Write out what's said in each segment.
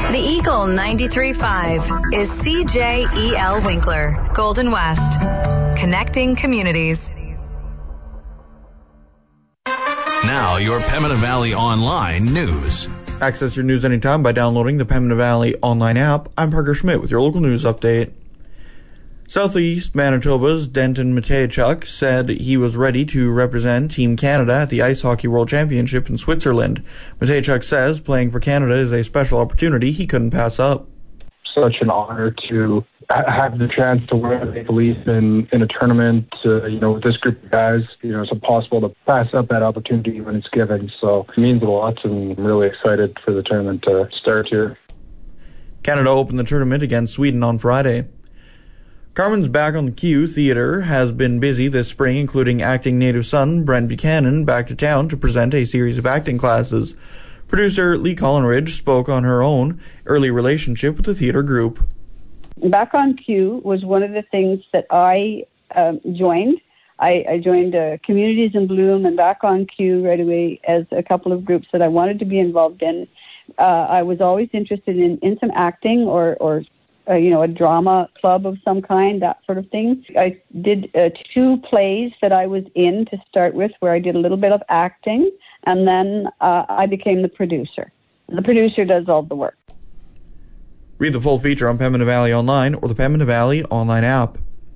The Eagle 93.5 is CJEL Winkler, Golden West. Connecting communities. Now, your Pembina Valley Online news. Access your news anytime by downloading the Pembina Valley Online app. I'm Parker Schmidt with your local news update. Southeast Manitoba's Denton Mateychuk said he was ready to represent Team Canada at the Ice Hockey World Championship in Switzerland. Mateychuk says playing for Canada is a special opportunity he couldn't pass up. Such an honor to have the chance to wear the Maple Leaf in a tournament, with this group of guys. It's impossible to pass up that opportunity when it's given. So it means a lot, and I'm really excited for the tournament to start here. Canada opened the tournament against Sweden on Friday. Carmen's Back on the Q Theatre has been busy this spring, including acting native son Brent Buchanan back to town to present a series of acting classes. Producer Lee Collinridge spoke on her own early relationship with the theatre group. Back on Q was one of the things that I joined. I joined Communities in Bloom and Back on Q right away as a couple of groups that I wanted to be involved in. I was always interested in some acting or a drama club of some kind, that sort of thing. I did 2 plays that I was in to start with, where I did a little bit of acting, and then I became the producer. The producer does all the work. Read the full feature on Pembina Valley Online or the Pembina Valley Online app.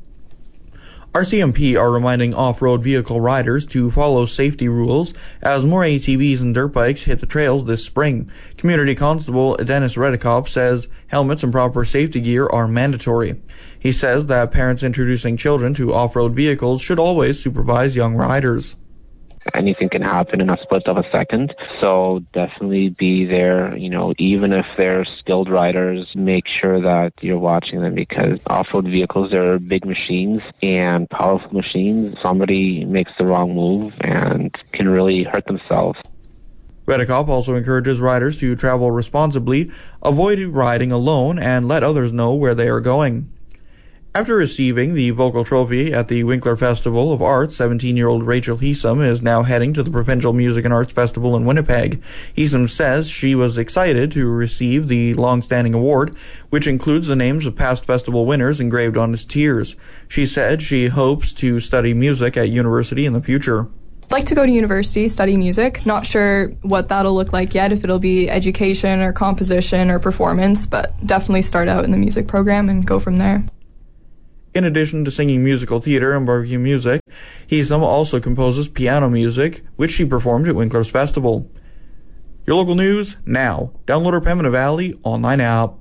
RCMP are reminding off-road vehicle riders to follow safety rules as more ATVs and dirt bikes hit the trails this spring. Community Constable Dennis Redekop says helmets and proper safety gear are mandatory. He says that parents introducing children to off-road vehicles should always supervise young riders. Anything can happen in a split of a second. So definitely be there, even if they're skilled riders, make sure that you're watching them, because off-road vehicles are big machines and powerful machines. Somebody makes the wrong move and can really hurt themselves. Redekop also encourages riders to travel responsibly, avoid riding alone, and let others know where they are going. After receiving the Vocal Trophy at the Winkler Festival of Arts, 17-year-old Rachel Heesum is now heading to the Provincial Music and Arts Festival in Winnipeg. Heesum says she was excited to receive the long-standing award, which includes the names of past festival winners engraved on its tiers. She said she hopes to study music at university in the future. I'd like to go to university, study music. Not sure what that'll look like yet, if it'll be education or composition or performance, but definitely start out in the music program and go from there. In addition to singing musical theater and barbecue music, Heesum also composes piano music, which she performed at Winkler's Festival. Your local news now. Download our Pembina Valley Online app.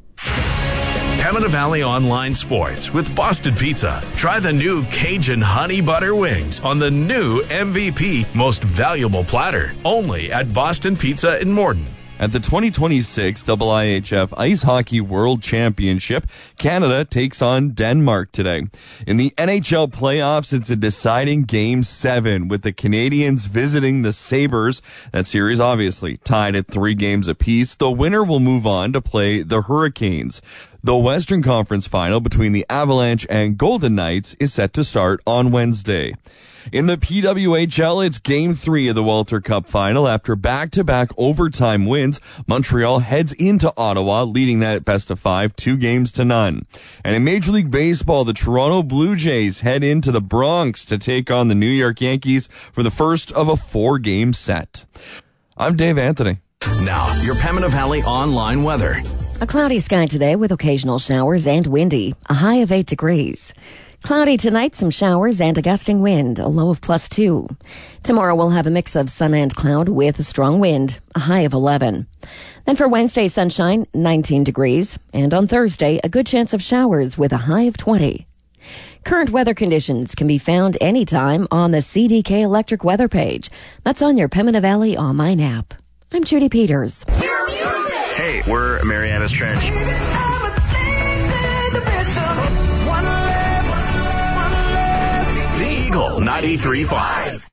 Pembina Valley Online Sports with Boston Pizza. Try the new Cajun Honey Butter Wings on the new MVP Most Valuable Platter. Only at Boston Pizza in Morden. At the 2026 IIHF Ice Hockey World Championship, Canada takes on Denmark today. In the NHL playoffs, it's a deciding Game 7 with the Canadiens visiting the Sabres. That series obviously tied at 3 games apiece. The winner will move on to play the Hurricanes. The Western Conference final between the Avalanche and Golden Knights is set to start on Wednesday. In the PWHL, it's Game 3 of the Walter Cup final. After back-to-back overtime wins, Montreal heads into Ottawa, leading that best-of-5 2-0. And in Major League Baseball, the Toronto Blue Jays head into the Bronx to take on the New York Yankees for the first of a 4-game set. I'm Dave Anthony. Now, your Pembina Valley Online weather. A cloudy sky today with occasional showers and windy, a high of 8 degrees. Cloudy tonight, some showers and a gusting wind, a low of +2. Tomorrow we'll have a mix of sun and cloud with a strong wind, a high of 11. Then for Wednesday, sunshine, 19 degrees. And on Thursday, a good chance of showers with a high of 20. Current weather conditions can be found anytime on the CDK Electric weather page. That's on your Pembina Valley Online app. I'm Judy Peters. Hey, we're Marianas Trench. The Eagle 93.5.